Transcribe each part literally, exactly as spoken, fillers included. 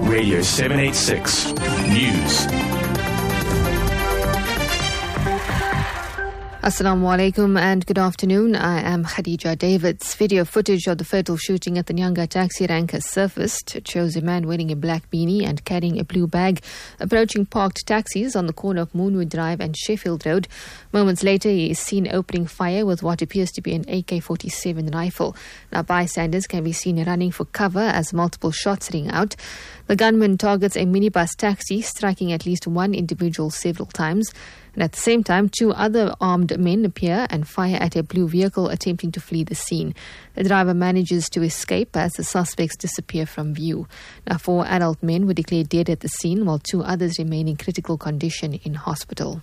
Radio seven eighty-six News. Assalamu alaikum and good afternoon. I am Khadija Davids. Video footage of the fatal shooting at the Nyanga taxi rank has surfaced. It shows a man wearing a black beanie and carrying a blue bag approaching parked taxis on the corner of Moonwood Drive and Sheffield Road. Moments later, he is seen opening fire with what appears to be an A K forty-seven rifle. Now, bystanders can be seen running for cover as multiple shots ring out. The gunman targets a minibus taxi, striking at least one individual several times. And at the same time, two other armed men appear and fire at a blue vehicle attempting to flee the scene. The driver manages to escape as the suspects disappear from view. Now, four adult men were declared dead at the scene, while two others remain in critical condition in hospital.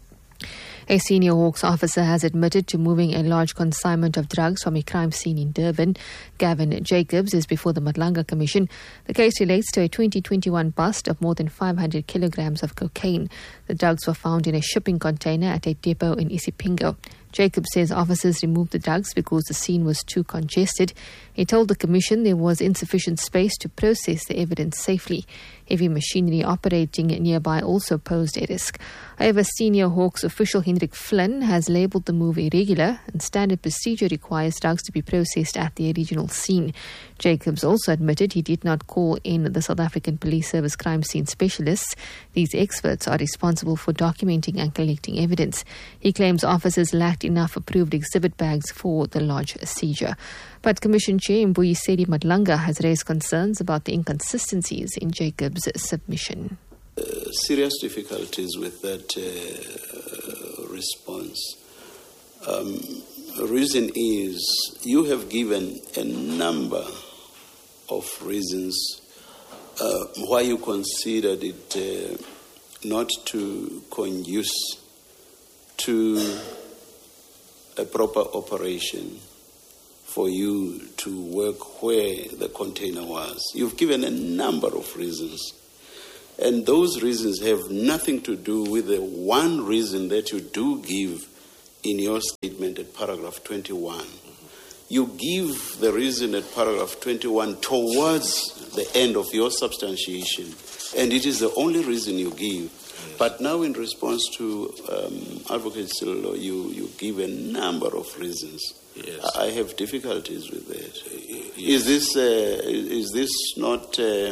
A senior Hawks officer has admitted to moving a large consignment of drugs from a crime scene in Durban. Gavin Jacobs is before the Madlanga Commission. The case relates to a twenty twenty-one bust of more than five hundred kilograms of cocaine. The drugs were found in a shipping container at a depot in Isipingo. Jacobs says officers removed the drugs because the scene was too congested. He told the Commission there was insufficient space to process the evidence safely. Heavy machinery operating nearby also posed a risk. However, senior Hawks official Hendrik Flynn has labelled the move irregular and standard procedure requires drugs to be processed at the original scene. Jacobs also admitted he did not call in the South African Police Service crime scene specialists. These experts are responsible for documenting and collecting evidence. He claims officers lacked enough approved exhibit bags for the large seizure. But Commission Chair Mbuyiseli Madlanga has raised concerns about the inconsistencies in Jacobs' submission. Uh, serious difficulties with that uh, response. Um, reason is you have given a number of reasons uh, why you considered it uh, not to conduce to a proper operation for you to work where the container was. You've given a number of reasons. And those reasons have nothing to do with the one reason that you do give in your statement at paragraph twenty-one. You give the reason at paragraph twenty-one towards the end of your substantiation. And it is the only reason you give. But now in response to um, Advocate Sillo, you, you give a number of reasons. Yes. I have difficulties with that. Yes. Is this uh, is this not uh,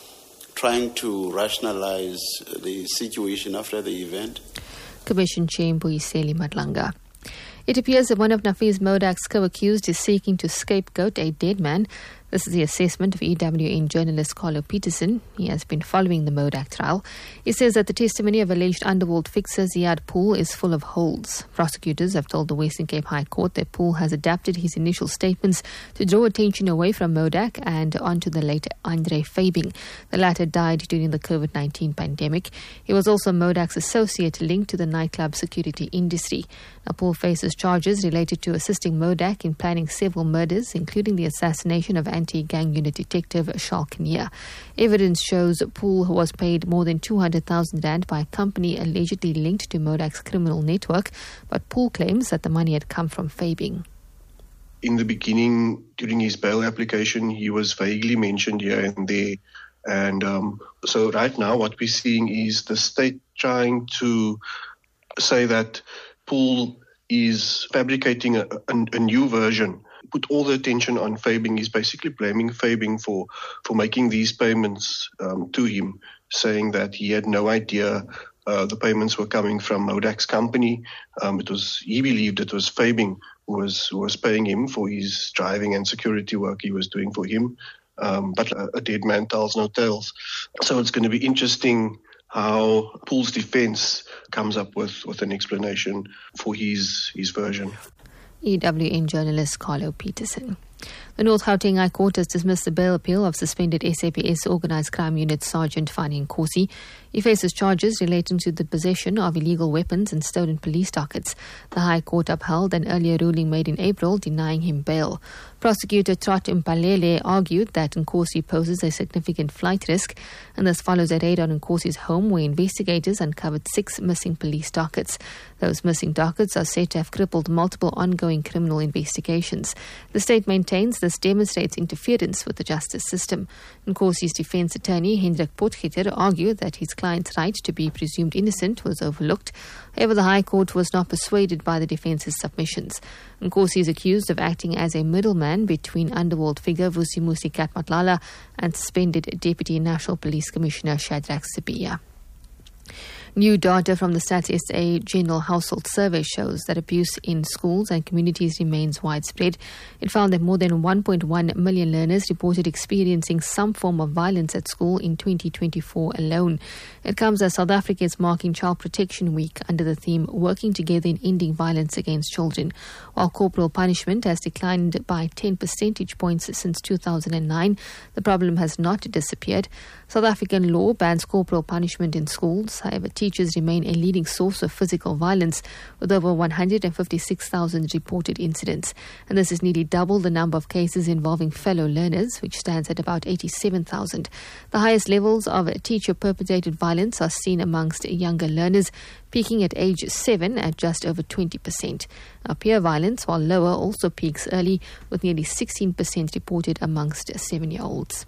trying to rationalize the situation after the event? Commission Chair Mbuyiseli Madlanga. It appears that one of Nafeez Modak's co-accused is seeking to scapegoat a dead man. This is the assessment of E W N journalist Carlo Peterson. He has been following the Modak trial. He says that the testimony of alleged underworld fixer Ziad Pool is full of holes. Prosecutors have told the Western Cape High Court that Pool has adapted his initial statements to draw attention away from Modak and onto the late Andre Fabing. The latter died during the COVID nineteen pandemic. He was also Modak's associate linked to the nightclub security industry. Now, Pool faces charges related to assisting Modak in planning several murders, including the assassination of anti-gang unit detective Charles Kinnear. Evidence shows Pool was paid more than two hundred thousand rand by a company allegedly linked to Modak's criminal network, but Pool claims that the money had come from Fabing. In the beginning, during his bail application, he was vaguely mentioned here and there. And um, so right now what we're seeing is the state trying to say that Pool is fabricating a, a, a new version. Put all the attention on Fabing. He's basically blaming Fabing for, for making these payments um, to him, saying that he had no idea uh, the payments were coming from Modak's company. Um, it was he believed it was Fabing who was, who was paying him for his driving and security work he was doing for him. Um, but a, a dead man tells no tales. So it's going to be interesting how Pool's defense comes up with, with an explanation for his his version. E W N journalist Carlo Peterson. The North Gauteng High Court has dismissed the bail appeal of suspended S A P S Organised Crime Unit Sergeant Fani Nkosi. He faces charges relating to the possession of illegal weapons and stolen police dockets. The High Court upheld an earlier ruling made in April denying him bail. Prosecutor Trot Mpalele argued that Nkosi poses a significant flight risk, and this follows a raid on Nkosi's home where investigators uncovered six missing police dockets. Those missing dockets are said to have crippled multiple ongoing criminal investigations. The state maintains this demonstrates interference with the justice system. Nkosi's defense attorney, Hendrik Potgieter, argued that his client's right to be presumed innocent was overlooked. However, the High Court was not persuaded by the defence's submissions. Nkosi is accused of acting as a middleman between underworld figure Vusimusi Katmatlala and suspended Deputy National Police Commissioner Shadrach Sibiya. New data from the Stats S A General Household Survey shows that abuse in schools and communities remains widespread. It found that more than one point one million learners reported experiencing some form of violence at school in twenty twenty-four alone. It comes as South Africa is marking Child Protection Week under the theme Working Together in Ending Violence Against Children. While corporal punishment has declined by ten percentage points since two thousand nine, the problem has not disappeared. South African law bans corporal punishment in schools. However, teachers remain a leading source of physical violence, with over one hundred fifty-six thousand reported incidents. And this is nearly double the number of cases involving fellow learners, which stands at about eighty-seven thousand. The highest levels of teacher-perpetrated violence are seen amongst younger learners, peaking at age seven at just over twenty percent. Now, peer violence, while lower, also peaks early, with nearly sixteen percent reported amongst seven-year-olds.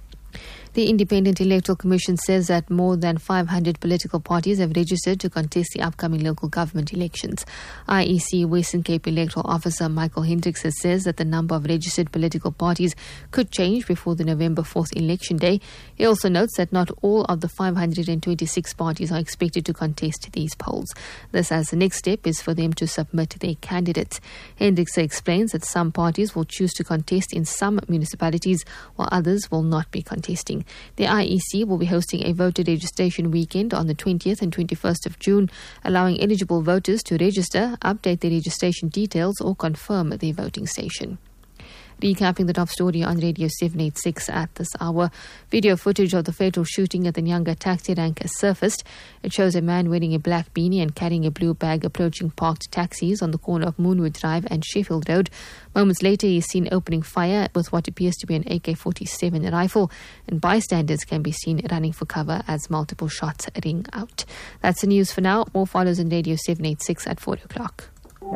The Independent Electoral Commission says that more than five hundred political parties have registered to contest the upcoming local government elections. I E C Western Cape Electoral Officer Michael Hendricks says that the number of registered political parties could change before the November fourth election day. He also notes that not all of the five hundred twenty-six parties are expected to contest these polls. This, as the next step, is for them to submit their candidates. Hendricks explains that some parties will choose to contest in some municipalities, while others will not be contesting. The I E C will be hosting a voter registration weekend on the twentieth and twenty-first of June, allowing eligible voters to register, update their registration details, or confirm their voting station. Recapping the top story on Radio seven eighty-six at this hour. Video footage of the fatal shooting at the Nyanga taxi rank has surfaced. It shows a man wearing a black beanie and carrying a blue bag approaching parked taxis on the corner of Moonwood Drive and Sheffield Road. Moments later, he is seen opening fire with what appears to be an A K forty-seven rifle, and bystanders can be seen running for cover as multiple shots ring out. That's the news for now. More follows on Radio seven eighty-six at four o'clock.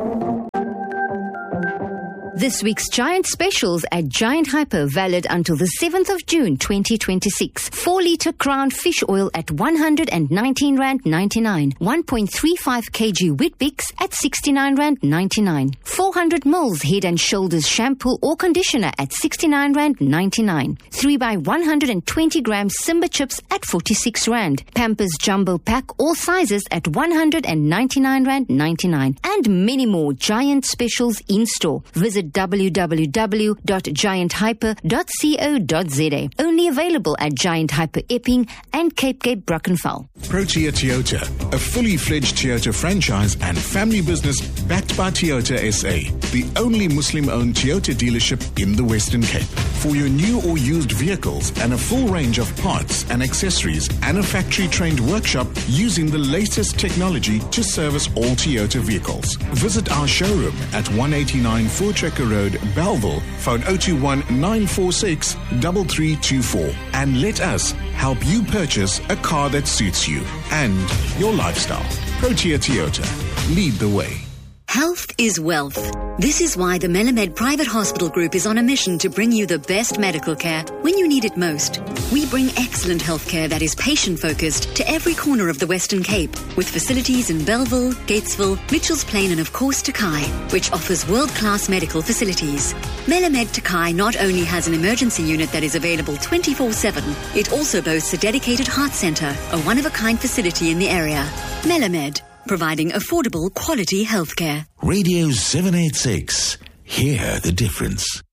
This week's Giant specials at Giant Hyper, valid until the seventh of June twenty twenty-six. four litre Crown fish oil at one hundred nineteen rand ninety-nine. one point three five kilograms Weet-Bix at sixty-nine rand ninety-nine. four hundred milliliters Head and Shoulders shampoo or conditioner at sixty-nine rand ninety-nine. three by one hundred twenty grams Simba chips at forty-six rand. Pampers Jumbo Pack all sizes at one hundred ninety-nine rand ninety-nine. And many more Giant specials in store. Visit w w w dot giant hyper dot co dot z a. Only available at Giant Hyper Epping and Cape Gate Brackenfell. Protea Toyota, a fully fledged Toyota franchise and family business backed by Toyota S A, the only Muslim-owned Toyota dealership in the Western Cape. For your new or used vehicles and a full range of parts and accessories and a factory-trained workshop using the latest technology to service all Toyota vehicles. Visit our showroom at one eighty-nine Voortrekker Road, Bellville, phone zero two one nine four six three three two four, and let us help you purchase a car that suits you and your lifestyle. Protea Toyota, lead the way. Health is wealth. This is why the Melamed Private Hospital Group is on a mission to bring you the best medical care when you need it most. We bring excellent health care that is patient-focused to every corner of the Western Cape, with facilities in Bellville, Gatesville, Mitchells Plain and of course Takai, which offers world-class medical facilities. Melamed Takai not only has an emergency unit that is available twenty-four seven, it also boasts a dedicated heart centre, a one-of-a-kind facility in the area. Melamed, providing affordable, quality healthcare. Radio seven eighty-six. Hear the difference.